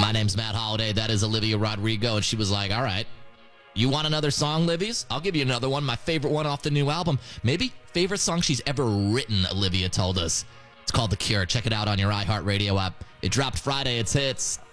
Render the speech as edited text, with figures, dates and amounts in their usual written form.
My name's Matt Holiday. That is Olivia Rodrigo. And she was like, all right, you want another song, Livies? I'll give you another one. My favorite one off the new album. Maybe favorite song she's ever written, Olivia told us. It's called The Cure. Check it out on your iHeartRadio app. It dropped Friday. It's hits.